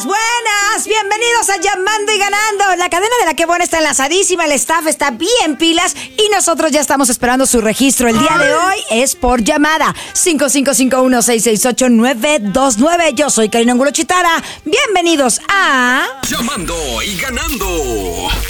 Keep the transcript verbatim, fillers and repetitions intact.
Buenas, bienvenidos a Llamando y Ganando. La cadena de La Que Buena está enlazadísima, el staff está bien pilas y nosotros ya estamos esperando su registro. El día de hoy es por llamada cinco cinco cinco uno seis seis ocho nueve dos nueve. Yo soy Karina Angulo Chitara. Bienvenidos a Llamando y Ganando.